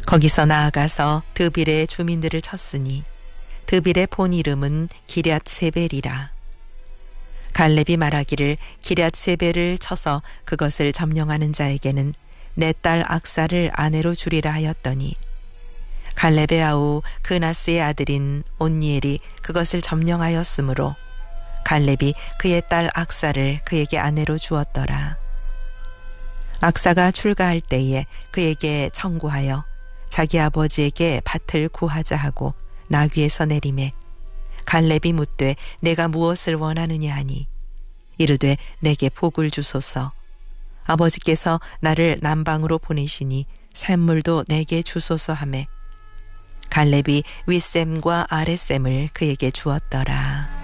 거기서 나아가서 드빌의 주민들을 쳤으니 드빌의 본 이름은 기럇세벨이라. 갈렙이 말하기를 기럇세벨을 쳐서 그것을 점령하는 자에게는 내 딸 악사를 아내로 주리라 하였더니 갈렙의 아우 그나스의 아들인 온니엘이 그것을 점령하였으므로 갈렙이 그의 딸 악사를 그에게 아내로 주었더라. 악사가 출가할 때에 그에게 청구하여 자기 아버지에게 밭을 구하자 하고 나귀에서 내리매 갈렙이 묻되 내가 무엇을 원하느냐 하니 이르되 내게 복을 주소서. 아버지께서 나를 남방으로 보내시니 샘물도 내게 주소서 하매 갈렙이 윗샘과 아랫샘을 그에게 주었더라.